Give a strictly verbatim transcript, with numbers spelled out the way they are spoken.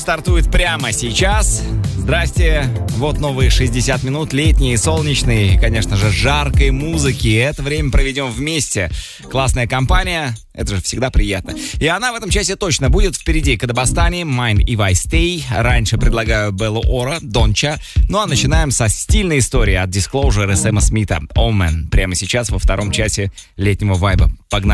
Стартует прямо сейчас. Здрасте. Вот новые шестьдесят минут летние, солнечные, конечно же, жаркой музыки. Это время проведем вместе. Классная компания. Это же всегда приятно. И она в этом часе точно будет впереди. Кадабастани, Mind If I Stay. Раньше предлагаю Беллу Ора, Донча. Ну а начинаем со стильной истории от Disclosure и Сэма Смита. Omen. Прямо сейчас во втором часе летнего вайба. Погнали.